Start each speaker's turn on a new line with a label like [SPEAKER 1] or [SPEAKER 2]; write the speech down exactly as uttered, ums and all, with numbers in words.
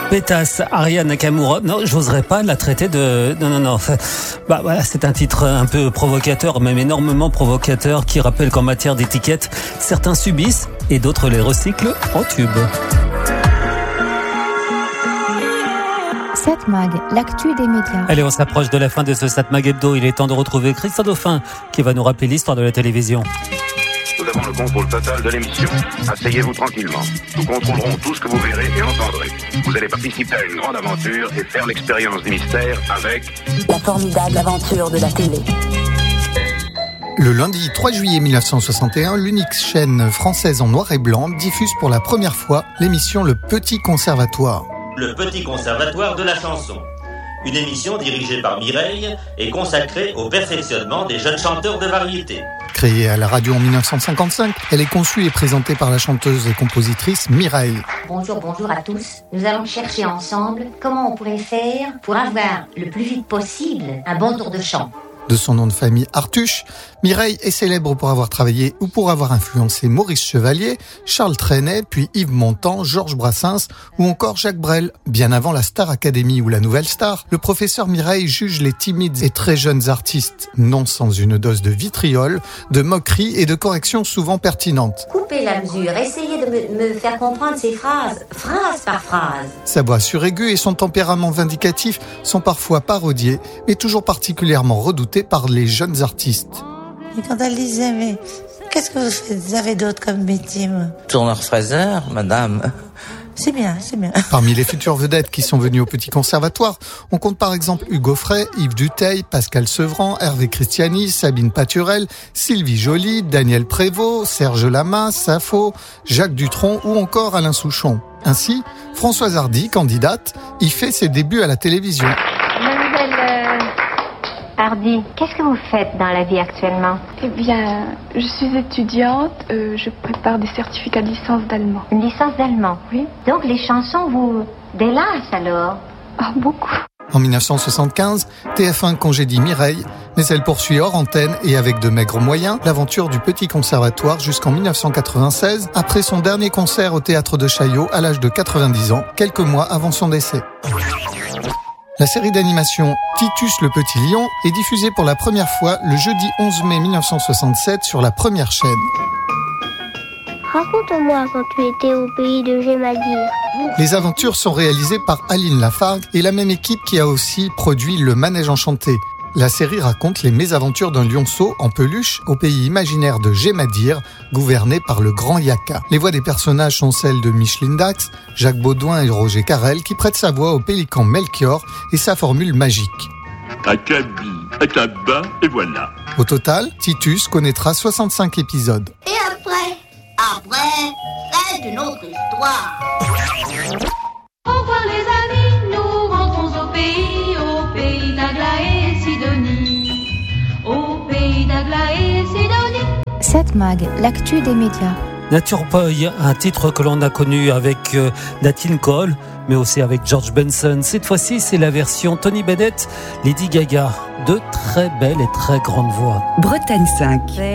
[SPEAKER 1] Pétasse, Aya Nakamura. Non, j'oserais pas la traiter de... Non, non, non. Bah voilà, c'est un titre un peu provocateur, même énormément provocateur, qui rappelle qu'en matière d'étiquette, certains subissent et d'autres les recyclent en tube.
[SPEAKER 2] sept Mag, l'actu des médias.
[SPEAKER 1] Allez, on s'approche de la fin de ce sept Mag Hebdo. Il est temps de retrouver Christian Dauphin, qui va nous rappeler l'histoire de la télévision.
[SPEAKER 3] Nous avons le contrôle total de l'émission. Asseyez-vous tranquillement. Nous contrôlerons tout ce que vous verrez et entendrez. Vous allez participer à une grande aventure et faire l'expérience du mystère avec...
[SPEAKER 4] La formidable aventure de la télé.
[SPEAKER 5] Le lundi trois juillet mille neuf cent soixante et un, l'unique chaîne française en noir et blanc diffuse pour la première fois l'émission Le Petit Conservatoire.
[SPEAKER 6] Le Petit Conservatoire de la chanson. Une émission dirigée par Mireille et consacrée au perfectionnement des jeunes chanteurs de variété.
[SPEAKER 5] Créée à la radio en mille neuf cent cinquante-cinq, elle est conçue et présentée par la chanteuse et compositrice Mireille.
[SPEAKER 7] Bonjour, bonjour à tous. Nous allons chercher ensemble comment on pourrait faire pour avoir le plus vite possible un bon tour de chant.
[SPEAKER 5] De son nom de famille Artuche, Mireille est célèbre pour avoir travaillé ou pour avoir influencé Maurice Chevalier, Charles Trenet, puis Yves Montand, Georges Brassens ou encore Jacques Brel. Bien avant la Star Academy ou la Nouvelle Star, le professeur Mireille juge les timides et très jeunes artistes, non sans une dose de vitriol, de moquerie et de corrections souvent pertinentes.
[SPEAKER 7] Coupez la mesure, essayez de me, me faire comprendre ces phrases, phrase par phrase.
[SPEAKER 5] Sa voix suraiguë et son tempérament vindicatif sont parfois parodiés, mais toujours particulièrement redoutés par les jeunes artistes.
[SPEAKER 8] Et quand elle disait, mais qu'est-ce que vous, faites, vous avez d'autre comme métier?
[SPEAKER 9] Tourneur-fraiseur, madame.
[SPEAKER 8] C'est bien, c'est bien.
[SPEAKER 5] Parmi les futures vedettes qui sont venues au Petit Conservatoire, on compte par exemple Hugo Frey, Yves Duteil, Pascal Sevran, Hervé Christiani, Sabine Paturel, Sylvie Joly, Daniel Prévost, Serge Lama, Sappho, Jacques Dutronc ou encore Alain Souchon. Ainsi, Françoise Hardy, candidate, y fait ses débuts à la télévision.
[SPEAKER 10] Mademoiselle euh, Hardy, qu'est-ce que vous faites dans la vie actuellement?
[SPEAKER 11] Eh bien, je suis étudiante, euh, je prépare des certificats de licence d'allemand.
[SPEAKER 10] Une licence d'allemand?
[SPEAKER 11] Oui.
[SPEAKER 10] Donc les chansons vous délassent alors?
[SPEAKER 11] Ah, beaucoup.
[SPEAKER 5] En mille neuf cent soixante-quinze, T F un congédie Mireille, mais elle poursuit hors antenne et avec de maigres moyens l'aventure du Petit Conservatoire jusqu'en mille neuf cent quatre-vingt-seize, après son dernier concert au théâtre de Chaillot à l'âge de quatre-vingt-dix ans, quelques mois avant son décès. La série d'animation Titus le Petit Lion est diffusée pour la première fois le jeudi onze mai mille neuf cent soixante-sept sur la première chaîne.
[SPEAKER 12] Raconte-moi quand tu étais au pays de Gémadir.
[SPEAKER 5] Les aventures sont réalisées par Aline Lafargue et la même équipe qui a aussi produit Le Manège Enchanté. La série raconte les mésaventures d'un lionceau en peluche au pays imaginaire de Gémadir, gouverné par le Grand Yaka. Les voix des personnages sont celles de Micheline Dax, Jacques Baudouin et Roger Carrel qui prêtent sa voix au pélican Melchior et sa formule magique.
[SPEAKER 13] Akabi, Akaba, et voilà.
[SPEAKER 5] Au total, Titus connaîtra soixante-cinq épisodes.
[SPEAKER 14] Et après Après, c'est une autre histoire.
[SPEAKER 15] Au revoir les amis, nous rentrons au pays, au pays d'Agla et Sidonie. Au pays d'Agla et Sidonie.
[SPEAKER 2] sept Mag, l'actu des médias.
[SPEAKER 1] Nature Boy, un titre que l'on a connu avec euh, Nat King Cole, mais aussi avec George Benson. Cette fois-ci, c'est la version Tony Bennett, Lady Gaga. Deux très belles et très grandes voix.
[SPEAKER 16] Bretagne cinq.